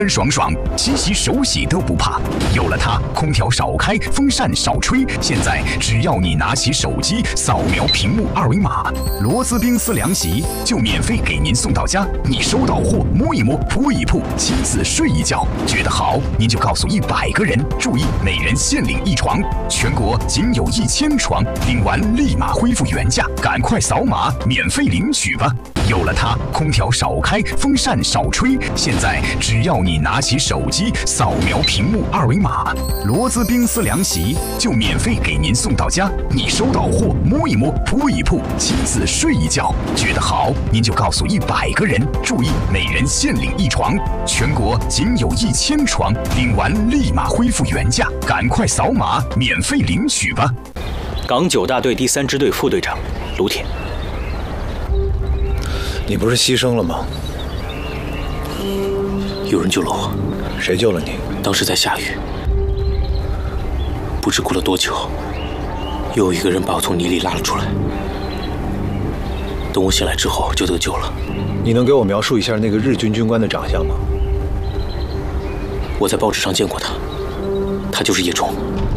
爽爽，洗洗手洗都不怕。有了它，空调少开，风扇少吹。现在只要你拿起手机，扫描屏幕二维码，螺丝冰丝凉席就免费给您送到家。你收到货，摸一摸，铺一铺，亲自睡一觉，觉得好，您就告诉100个人。注意，每人限领1床，全国仅有1000床，领完立马恢复原价，赶快扫码免费领取吧。有了它，空调少开，风扇少吹。现在只要你拿起手机，扫描屏幕二维码，螺丝冰丝凉席就免费给您送到家。你收到货，摸一摸，铺一铺，亲自睡一觉，觉得好，您就告诉100个人。注意，每人限领1床，全国仅有1000床，领完立马恢复原价，赶快扫码免费领取吧。 港9大队第3支队副队长卢铁。 你不是牺牲了吗？ 有人救了我。 谁救了你？ 当时在下雨，不知过了多久，又有一个人把我从泥里拉了出来。等我醒来之后，就得救了。 你能给我描述一下那个日军军官的长相吗？ 我在报纸上见过他，他就是叶冲。